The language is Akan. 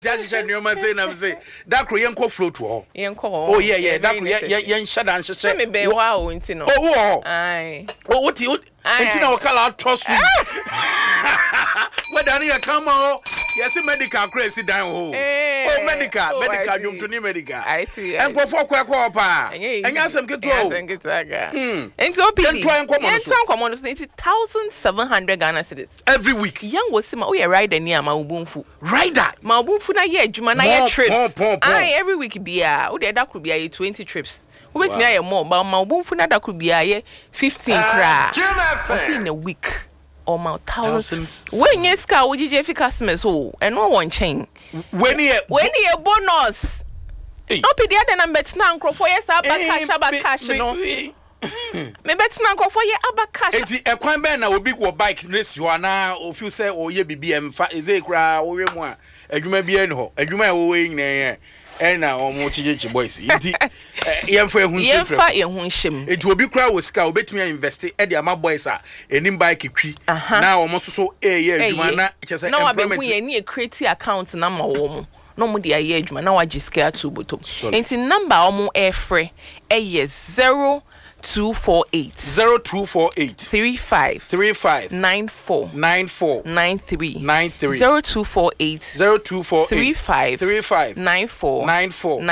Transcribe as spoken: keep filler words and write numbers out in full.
Just your man say na say that kro yen ko float ho. Yen ko. Oh yeah yeah that kro yen yen shada an hye. Me be wa o nti no. Oh oh. Ai. Oh what you nti na o kala trust me. Whether you come on yes medical crazy down ho. Oh medical medical dum to ni medical. I see. En go for kwa kwa pa. Enya asem keto o. Nti O P D. Ento enkomo no. Ento enkomo no one thousand seven hundred Ghana cedis. Every week. Young was sima o ye rider ni ama ubunfu. Rider. Ma ubunfu na ye adwuma na ye trips. Ai every week bia o de da kru bia ye twenty trips. We bet me aye more but ma ubunfu na da kru bia ye fifteen kra. What's in a week? Or my thousands. When yes car would you fi customers ho and no one chain. When ye when ye bonus. No pe the other number tena nkrofo yes aba cash aba cash no. Me bet na nkrofo ye aba cash. Enti ekwan be na obi go bike race you na o feel say o ye bibi em fa eze kra o we mu a adwuma bi en ho adwuma e wo we nyina ena o mo chijechi boys enti yemfa ehun shim yemfa ehun shim enti obi kra wo ska obetumi invest e de ama boys a enim bike kwi na o mo soso e ye adwuma na chese employment na we ni create account na ma wo mo no mo de aye adwuma na wa giske atu botom enti number o mo e free e ye zero two four eight zero two four eight three five three five nine four nine four nine three nine three zero two four eight zero two four eight three five three five nine four nine four